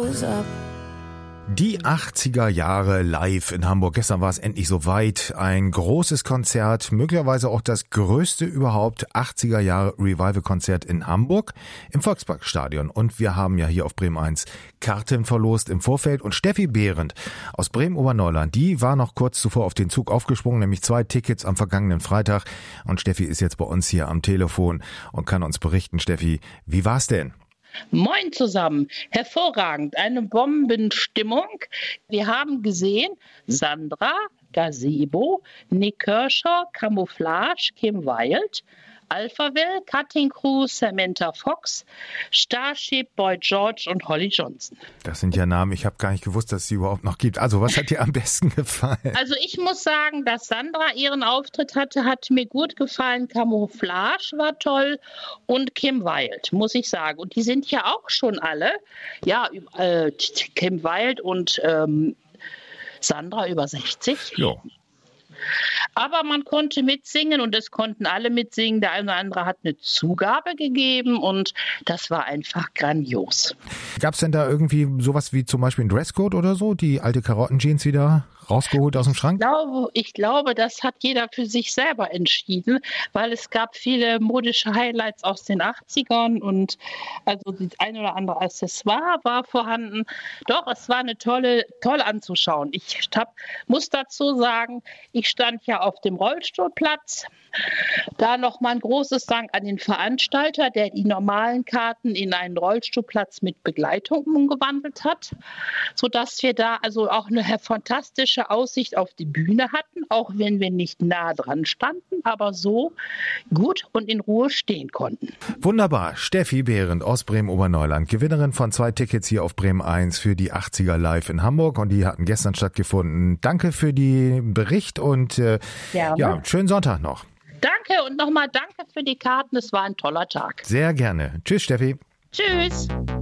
was up. Die 80er Jahre live in Hamburg. Gestern war es endlich soweit. Ein großes Konzert, möglicherweise auch das größte überhaupt 80er Jahre Revival-Konzert in Hamburg im Volksparkstadion. Und wir haben ja hier auf Bremen 1 Karten verlost im Vorfeld. Und Steffi Behrendt aus Bremen-Oberneuland, die war noch kurz zuvor auf den Zug aufgesprungen, nämlich 2 Tickets am vergangenen Freitag. Und Steffi ist jetzt bei uns hier am Telefon und kann uns berichten. Steffi, wie war's denn? Moin zusammen, hervorragend, eine Bombenstimmung. Wir haben gesehen, Sandra, Gazebo, Nick Kershaw, Camouflage, Kim Wilde, Alphaville, Cutting Crew, Samantha Fox, Starship, Boy George und Holly Johnson. Das sind ja Namen, ich habe gar nicht gewusst, dass es sie überhaupt noch gibt. Also was hat dir am besten gefallen? Also ich muss sagen, dass Sandra ihren Auftritt hatte, hat mir gut gefallen. Camouflage war toll und Kim Wilde, muss ich sagen. Und die sind ja auch schon alle, ja, Kim Wilde und Sandra über 60. Jo. Aber man konnte mitsingen und es konnten alle mitsingen. Der eine oder andere hat eine Zugabe gegeben und das war einfach grandios. Gab es denn da irgendwie sowas wie zum Beispiel ein Dresscode oder so? Die alte Karottenjeans wieder rausgeholt aus dem Schrank? Ich glaube, das hat jeder für sich selber entschieden, weil es gab viele modische Highlights aus den 80ern und also das ein oder andere Accessoire war vorhanden. Doch, es war eine toll anzuschauen. Muss dazu sagen, ich stand ja auf dem Rollstuhlplatz. Da nochmal ein großes Dank an den Veranstalter, der die normalen Karten in einen Rollstuhlplatz mit Begleitung umgewandelt hat, sodass wir da also auch eine fantastische Aussicht auf die Bühne hatten, auch wenn wir nicht nah dran standen, aber so gut und in Ruhe stehen konnten. Wunderbar. Steffi Behrendt aus Bremen-Oberneuland, Gewinnerin von 2 Tickets hier auf Bremen 1 für die 80er Live in Hamburg und die hatten gestern stattgefunden. Danke für den Bericht und ja, schönen Sonntag noch. Danke und nochmal danke für die Karten. Es war ein toller Tag. Sehr gerne. Tschüss, Steffi. Tschüss.